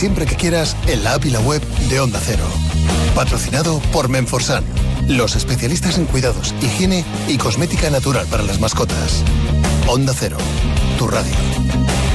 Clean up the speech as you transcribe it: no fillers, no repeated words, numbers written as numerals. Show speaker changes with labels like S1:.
S1: siempre que quieras en la app y la web de Onda Cero. Patrocinado por Menforsan, los especialistas en cuidados, higiene y cosmética natural para las mascotas. Onda Cero, tu radio.